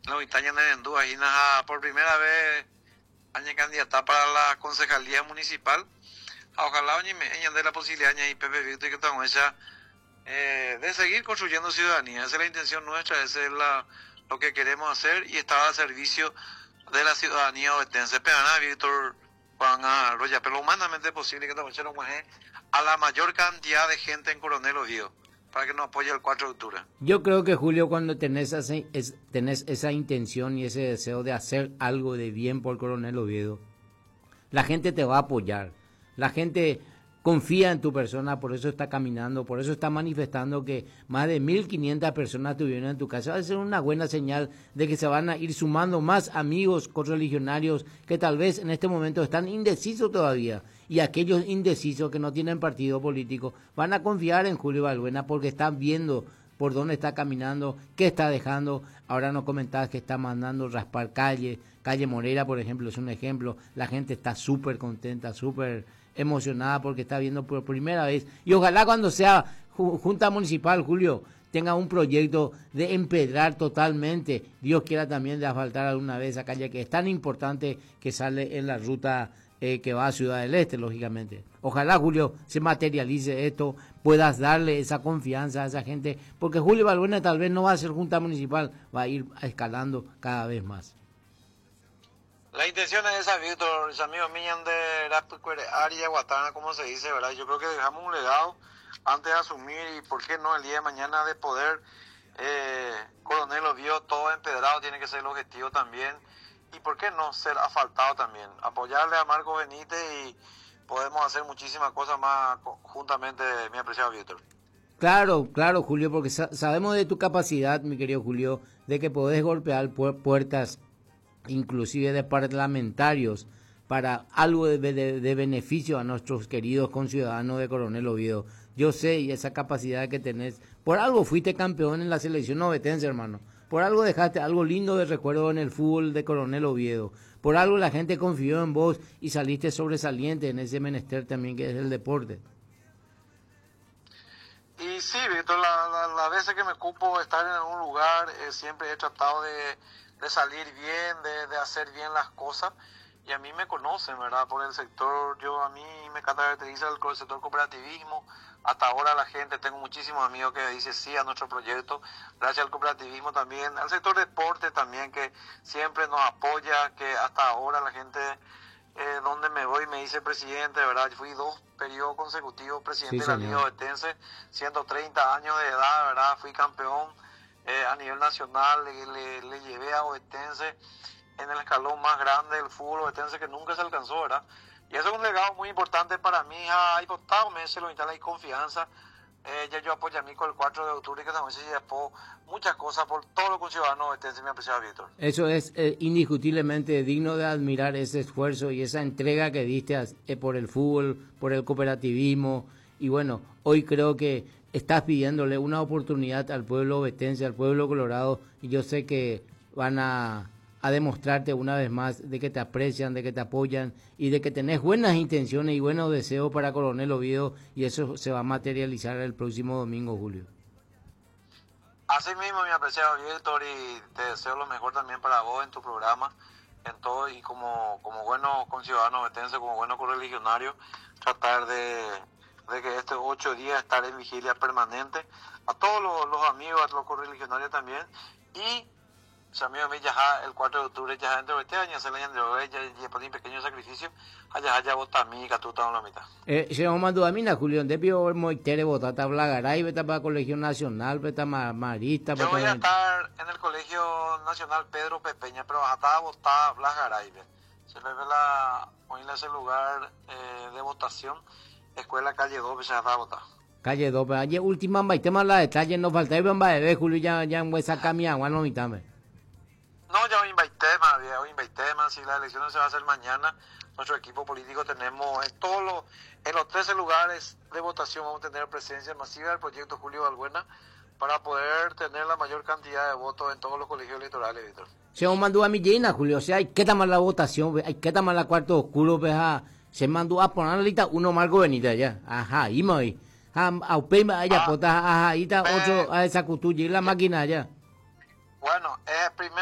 Lo Itaña Nevendú, ahí por primera vez, año candidata para la concejalía municipal. Ojalá me de la posibilidad y Pepe Víctor que estamos ella de seguir construyendo ciudadanía. Esa es la intención nuestra, ese es lo que queremos hacer y estar al servicio de la ciudadanía ovetense. Pegana Víctor Juan Arroya, pero lo humanamente posible que estamos echando a la mayor cantidad de gente en Coronel Oviedo para que nos apoye el 4 de octubre. Yo creo que, Julio, cuando tenés esa intención y ese deseo de hacer algo de bien por Coronel Oviedo, la gente te va a apoyar. La gente confía en tu persona, por eso está caminando, por eso está manifestando que más de 1.500 personas estuvieron en tu casa. Va a ser una buena señal de que se van a ir sumando más amigos correligionarios que tal vez en este momento están indecisos todavía. Y aquellos indecisos que no tienen partido político van a confiar en Julio Valbuena porque están viendo por dónde está caminando, qué está dejando. Ahora nos comentabas que está mandando raspar calle Moreira, por ejemplo, es un ejemplo. La gente está súper contenta, súper emocionada porque está viendo por primera vez. Y ojalá cuando sea Junta Municipal, Julio, tenga un proyecto de empedrar totalmente. Dios quiera también de asfaltar alguna vez esa calle que es tan importante que sale en la ruta que va a Ciudad del Este, lógicamente. Ojalá, Julio, se materialice esto, puedas darle esa confianza a esa gente, porque Julio Valbuena tal vez no va a ser Junta Municipal, va a ir escalando cada vez más. La intención es esa, Víctor, los amigos míos de la área guatana, como se dice, ¿verdad? Yo creo que dejamos un legado antes de asumir y por qué no el día de mañana de poder, Coronel lo vio todo empedrado, tiene que ser el objetivo también. Y por qué no ser asfaltado también, apoyarle a Marco Benítez y podemos hacer muchísimas cosas más juntamente, mi apreciado Víctor. Claro, Julio, porque sabemos de tu capacidad, mi querido Julio, de que podés golpear puertas, inclusive de parlamentarios, para algo de beneficio a nuestros queridos conciudadanos de Coronel Oviedo. Yo sé y esa capacidad que tenés, por algo fuiste campeón en la selección ovetense, hermano. Por algo dejaste algo lindo de recuerdo en el fútbol de Coronel Oviedo. Por algo la gente confió en vos y saliste sobresaliente en ese menester también que es el deporte. Y sí, Víctor, las veces que me ocupo estar en un lugar, siempre he tratado de salir bien, de hacer bien las cosas. Y a mí me conocen, ¿verdad? Por el sector, a mí me caracteriza el sector cooperativismo. Hasta ahora la gente, tengo muchísimos amigos que dicen sí a nuestro proyecto, gracias al cooperativismo también, al sector deporte también, que siempre nos apoya, que hasta ahora la gente, donde me voy me dice presidente, ¿verdad? Fui 2 periodos consecutivos presidente de la Liga Ovetense, 130 años de edad, ¿verdad? Fui campeón a nivel nacional, le llevé a Ovetense en el escalón más grande del fútbol ovetense que nunca se alcanzó, ¿verdad? Y eso es un legado muy importante para mí. Hay costado meses lo instala y confianza. Ya yo apoyo a mí con el 4 de octubre que también se llevó muchas cosas por todos los conciudadanos ovetenses, mi apreciado Víctor. Eso es indiscutiblemente digno de admirar ese esfuerzo y esa entrega que diste por el fútbol, por el cooperativismo. Y bueno, hoy creo que estás pidiéndole una oportunidad al pueblo ovetense, al pueblo colorado, y yo sé que van a demostrarte una vez más de que te aprecian, de que te apoyan y de que tenés buenas intenciones y buenos deseos para Coronel Oviedo, y eso se va a materializar el próximo domingo, Julio. Así mismo, mi apreciado Víctor, y te deseo lo mejor también para vos en tu programa, en todo, y como bueno conciudadano ovetense, como bueno correligionario, tratar de que estos 8 días estar en vigilia permanente, a todos los amigos, a los correligionarios también, y amigos míos, ya el 4 de octubre ya entre este año se le han ya por un pequeño sacrificio allá vota mí que tú estás en la mitad. Se llama Dudamina, Julio, de pio moitere votata Blagaray, veta para Colegio Nacional, veta Marista. Yo voy a estar en el Colegio Nacional Pedro Pepeña, pero hasta votar Blagaray. Se le ve hoy en ese lugar de votación, escuela calle 2, se va a votar. Calle 2, pero ayer última tema la detalle, nos falta ir a beber, Julio, ya en esa camia, no mitame. No, ya invité más, si las elecciones se va a hacer mañana, nuestro equipo político tenemos en los 13 lugares de votación vamos a tener presencia masiva del proyecto Julio Valbuena para poder tener la mayor cantidad de votos en todos los colegios electorales, Víctor. Se mandó a mi llena, Julio, o sea, hay que tomar la votación, hay que tomar la cuarto oscuro, se mandó a poner ahorita uno Marco Benítez ya, ajá, y me a upema allá, pota, ajá, ahí está otro a esa cutuya y la máquina allá. Bueno, primero